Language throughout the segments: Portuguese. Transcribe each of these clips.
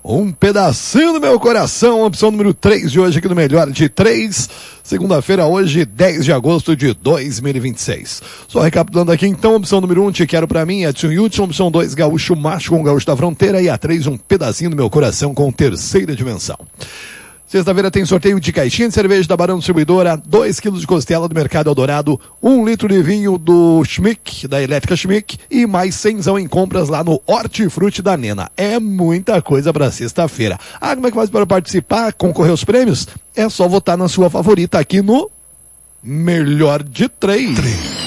Um pedacinho do meu coração, opção número 3 de hoje aqui no Melhor de 3, segunda-feira hoje, 10 de agosto de 2026. Só recapitulando aqui então, opção número 1, Te Quero Pra Mim, Edson Hudson, opção 2, Gaúcho Macho com Gaúcho da Fronteira e a 3, Um Pedacinho do Meu Coração com Terceira Dimensão. Sexta-feira tem sorteio de caixinha de cerveja da Barão Distribuidora, 2 quilos de costela do Mercado Eldorado, 1 litro de vinho do Schmick, da Elétrica Schmick, e mais 100 em compras lá no Hortifruti da Nena. É muita coisa para sexta-feira. Como é que faz para participar, concorrer aos prêmios? É só votar na sua favorita aqui no Melhor de 3.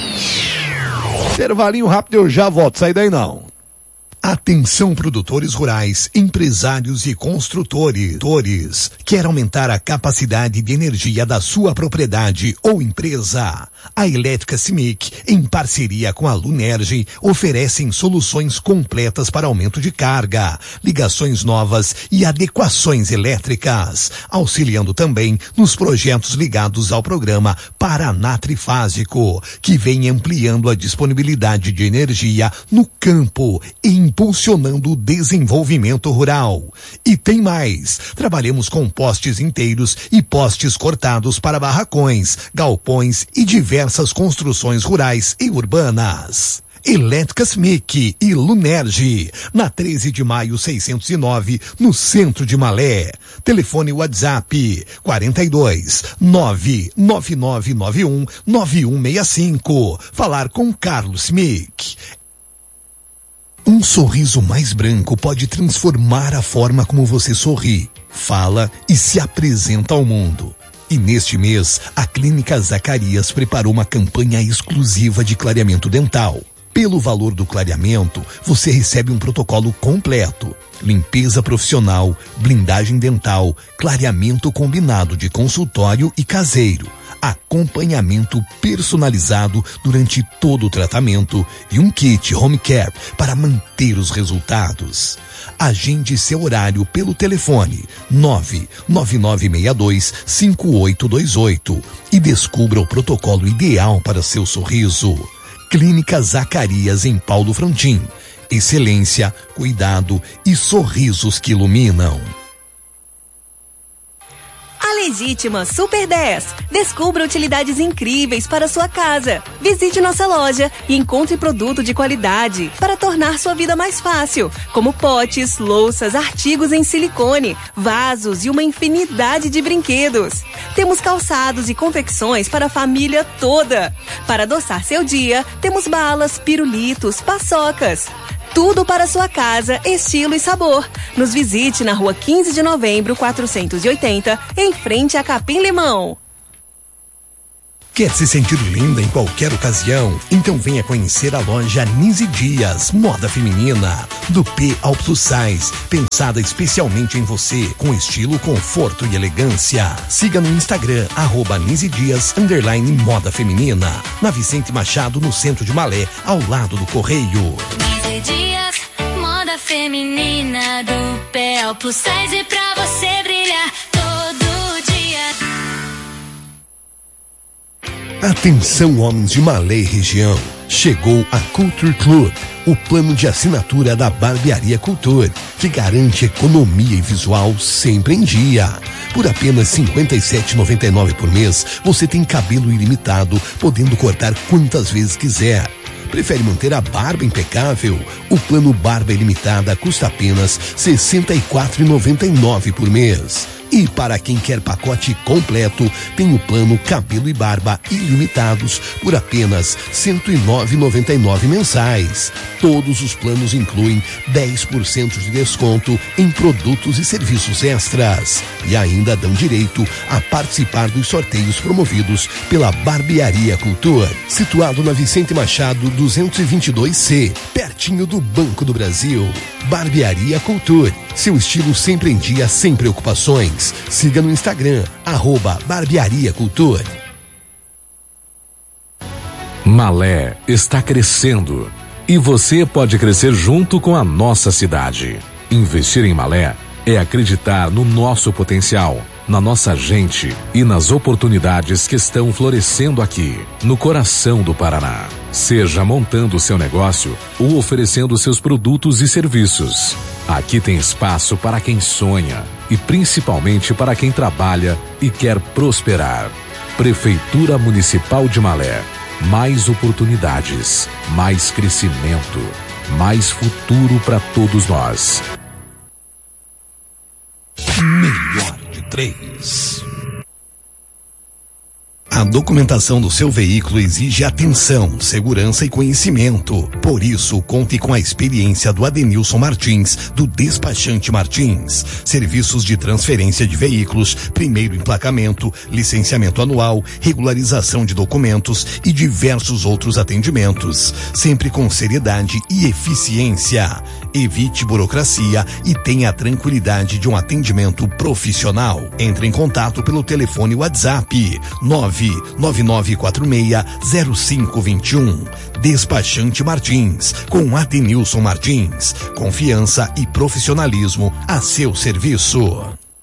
Intervalinho rápido, eu já volto. Sai daí não. Atenção, produtores rurais, empresários e construtores. Quer aumentar a capacidade de energia da sua propriedade ou empresa? A Elétrica Simic, em parceria com a Lunerge, oferecem soluções completas para aumento de carga, ligações novas e adequações elétricas, auxiliando também nos projetos ligados ao programa Paraná Trifásico, que vem ampliando a disponibilidade de energia no campo e impulsionando o desenvolvimento rural. E tem mais. Trabalhamos com postes inteiros e postes cortados para barracões, galpões e diversas construções rurais e urbanas. Elétrica Simic e Lunerge, na 13 de maio 609, no centro de Malé. Telefone WhatsApp 42 99991 9165. Falar com Carlos Simic. Um sorriso mais branco pode transformar a forma como você sorri, fala e se apresenta ao mundo. E neste mês, a Clínica Zacarias preparou uma campanha exclusiva de clareamento dental. Pelo valor do clareamento, você recebe um protocolo completo. Limpeza profissional, blindagem dental, clareamento combinado de consultório e caseiro, acompanhamento personalizado durante todo o tratamento e um kit home care para manter os resultados. Agende seu horário pelo telefone 99962-5828 e descubra o protocolo ideal para seu sorriso. Clínica Zacarias em Paulo Frontin. Excelência, cuidado e sorrisos que iluminam. A Legítima Super 10. Descubra utilidades incríveis para sua casa. Visite nossa loja e encontre produto de qualidade para tornar sua vida mais fácil, como potes, louças, artigos em silicone, vasos e uma infinidade de brinquedos. Temos calçados e confecções para a família toda. Para adoçar seu dia, temos balas, pirulitos, paçocas. Tudo para sua casa, estilo e sabor. Nos visite na rua 15 de novembro, 480, em frente a Capim Limão. Quer se sentir linda em qualquer ocasião? Então venha conhecer a loja Nise Dias, moda feminina, do P ao Plus Size, pensada especialmente em você, com estilo, conforto e elegância. Siga no Instagram, @NiseDias_moda feminina, na Vicente Machado, no centro de Malé, ao lado do Correio. Nise Dias, moda feminina, do P ao Plus Size, pra você brilhar todo dia. Atenção, homens de Malé e região. Chegou a Culture Club, o plano de assinatura da Barbearia Culture, que garante economia e visual sempre em dia. Por apenas R$ 57,99 por mês, você tem cabelo ilimitado, podendo cortar quantas vezes quiser. Prefere manter a barba impecável? O plano Barba Ilimitada custa apenas R$ 64,99 por mês. E para quem quer pacote completo, tem o plano Cabelo e Barba Ilimitados por apenas R$ 109,99 mensais. Todos os planos incluem 10% de desconto em produtos e serviços extras. E ainda dão direito a participar dos sorteios promovidos pela Barbearia Culture, situado na Vicente Machado 222C, pertinho do Banco do Brasil. Barbearia Culture, seu estilo sempre em dia, sem preocupações. Siga no Instagram, @Barbearia Culture. Malé está crescendo e você pode crescer junto com a nossa cidade. Investir em Malé é acreditar no nosso potencial, na nossa gente e nas oportunidades que estão florescendo aqui, no coração do Paraná. Seja montando seu negócio ou oferecendo seus produtos e serviços. Aqui tem espaço para quem sonha e principalmente para quem trabalha e quer prosperar. Prefeitura Municipal de Malé. Mais oportunidades, mais crescimento, mais futuro para todos nós. Melhor de 3. A documentação do seu veículo exige atenção, segurança e conhecimento. Por isso, conte com a experiência do Adenilson Martins, do Despachante Martins. Serviços de transferência de veículos, primeiro emplacamento, licenciamento anual, regularização de documentos e diversos outros atendimentos. Sempre com seriedade e eficiência. Evite burocracia e tenha a tranquilidade de um atendimento profissional. Entre em contato pelo telefone WhatsApp 999460521. Despachante Martins, com Adenilson Martins. Confiança e profissionalismo a seu serviço.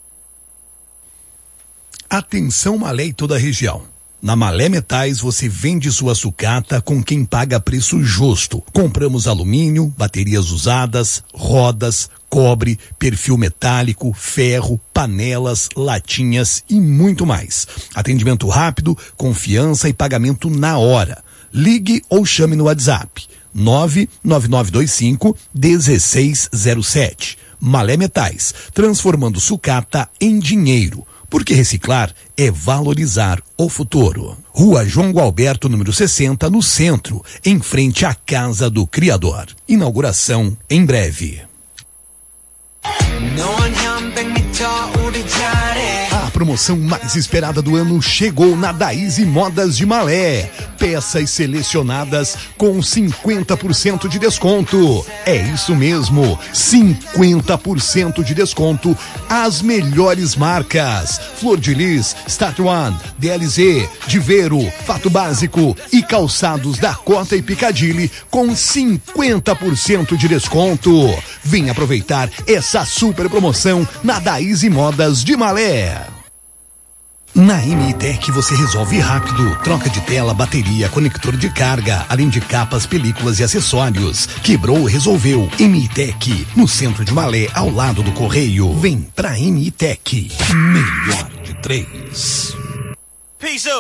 Atenção Malé e toda a região. Na Malé Metais você vende sua sucata com quem paga preço justo. Compramos alumínio, baterias usadas, rodas, cobre, perfil metálico, ferro, panelas, latinhas e muito mais. Atendimento rápido, confiança e pagamento na hora. Ligue ou chame no WhatsApp 99925-1607. Malé Metais, transformando sucata em dinheiro. Porque reciclar é valorizar o futuro. Rua João Gualberto, número 60, no centro, em frente à Casa do Criador. Inauguração em breve. A promoção mais esperada do ano chegou na Daíse Modas de Malé. Peças selecionadas com 50% de desconto. É isso mesmo, 50% de desconto. As melhores marcas: Flor de Lis, Start One, DLZ, Divero, Fato Básico e calçados da Cota e Piccadilly com 50% de desconto. Vem aproveitar essa super promoção na Daíse Modas de Malé. Na MITEC você resolve rápido. Troca de tela, bateria, conector de carga, além de capas, películas e acessórios. Quebrou, resolveu. MITEC, no centro de Malé, ao lado do Correio. Vem pra MITEC. Melhor de 3.